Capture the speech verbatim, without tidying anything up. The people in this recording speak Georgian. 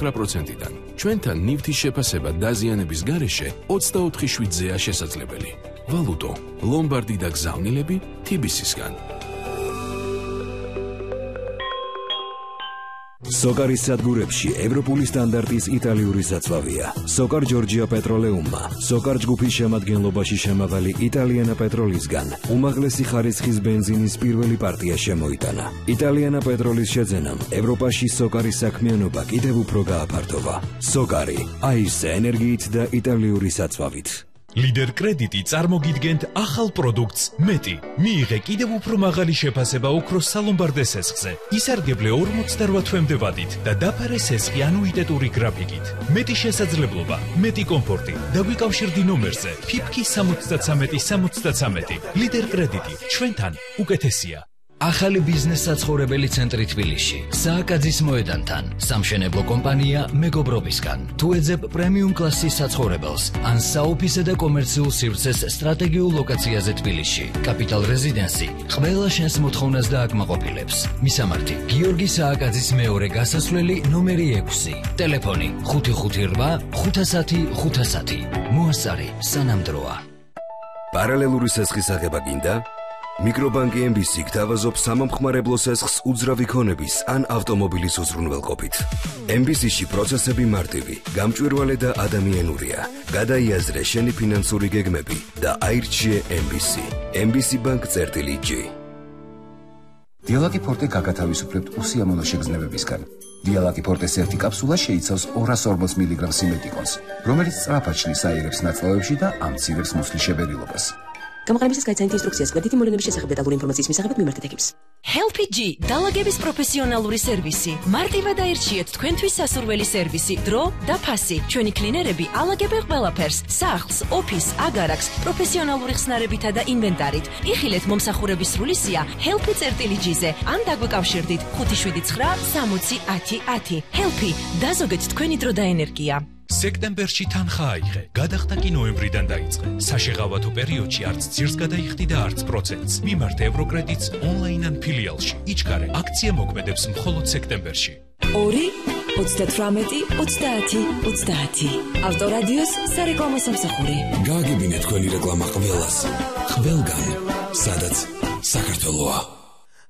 ოცდაათი პროცენტიდან. ჩვენთან ნივთის შეფასება დაზიანების გარეშე ოცდაოთხი შვიდზეა შესაძლებელი. ვალუტო, ლომბარდი და გზავნილები თი ბი სისგან. სოკარის სადგურებში ევროპული სტანდარტის იტალიური საწვავია. სოკარ ჯორჯია პეტროლეუმმა, სოკარ ჯგუფის შემადგენლობაში შემავალი იტალიანა პეტროლისგან უმაღლესი ხარისხის ბენზინის პირველი პარტია შემოიტანა. იტალიანა პეტროლის შეძენამ ევროპაში სოკარის საქმიანობა კიდევ უფრო გააფართოვა. სოკარი, აისე ენერგიით და იტალიური საწვავით. ლიდერ კრედიტი წარმოგიდგენთ ახალ პროდუქტს მეტი. მიიღე კიდევ უფრო მაღალი შეფასება ოქროს სალომბარდე სესხზე. ისარგებლე ორმოცდაოთხ თვემდე ვადით და დაფარე სესხი ანუიტეტური გრაფიკით. მეტი შესაძლებლობა, მეტი კომფორტი. დაგვიკავშირდი ნომერზე ფიფკი სამოცდათრამეტი სამოცდათრამეტი. ლიდერ კრედიტი ჩვენთან უკეთესია. ახალი ბიზნეს საცხოვრებელი ცენტრი თბილისში. სააკაძის მოედანთან. სამშენებლო კომპანია მეგობრობისგან. თუ ეძებ პრემიუმ კლასის საცხოვრებელს, ან საოფისე და კომერციულ სივრცეს სტრატეგიულ ლოკაციაზე თბილისში. კაპიტალ რეზიდენსი ყველა შენს მოთხოვნას დააკმაყოფილებს. მისამართი: გიორგი სააკაძის მეორე გასასვლელი ნომერი ექვსი. ტელეფონი ხუთი ხუთი რვა ხუთასათი ხუთასათი. მოასწარი სანამდროა. პარალელური სესხის აღება გინდა? მიკრობანკი ემ ბი სი გთავაზობს სამომხმარებლო სესხს უძრავი ქონების ან ავტომობილის უზრუნველყოფით. ემ ბი სი-ში პროცესები მარტივი, გამჭვირვალე და ადამიანურია. გადაიაზრე შენი ფინანსური გეგმები და აირჩიე ემ ბი სი. ემ ბი სი ბანკ წერტილი ჯი. დიალაკი ფორტე გაგათავისუფლებთ უსიამოვნო შეგრძნებებისგან. დიალაკი ფორტეს ერთი კაფსულა შეიცავს ორას ორმოც მილიგრამ სიმეტიკონს, რომელიც სწრაფად შლის აირებს ნაწლავებში და ამცირებს მუცლის შებერილობას. გამოყენებისას გაიცანით ინსტრუქციას გვერდითი მოვლენების შესახებ დეტალური ინფორმაციის მისაღებად მიმართეთ ეკიპს. Helpy G დალაგების პროფესიონალური სერვისი. მარტივად აირჩიეთ თქვენთვის სასურველი სერვისი, დრო და ფასი. ჩვენი კლინერები ალაგებენ ყველაფერს: სახლს, ოფისს, აგარაკს, პროფესიონალური ხსნარებითა და ინვენტარით. იხილეთ მომსახურების სრული სია Helpy წერტილი G-ზე ან დაგვიკავშირდით ხუთი შვიდი ცხრა სამოცი ათი ათი. Helpy დაზოგეთ თქვენი დრო და ენერგია. სექტემბერში თანხა აიღე, გადახდა კი ნოემბრიდან დაიწყე. საშეღავათო პერიოდში არც ძირს გადაიხდი და არც პროცენტს. მიმართე ევროკრედიტს ონლაინ ან ფილიალში. იჩქარე, აქცია მოქმედებს მხოლოდ სექტემბერში. ორი ოცდათვრამეტი ოცდაათი ოცდაათი. ავტორადიოს სარეკლამო სამსახური. გააგებინე თქვენი რეკლამა ყველას. ყველგან, სადაც საქართველოა.